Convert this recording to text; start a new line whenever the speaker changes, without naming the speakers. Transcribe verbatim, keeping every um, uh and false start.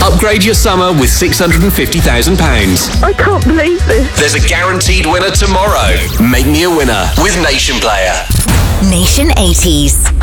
Upgrade your summer with six hundred fifty thousand pounds.
I can't believe this.
There's a guaranteed winner tomorrow. Make me a winner with Nation Player.
Nation eighties.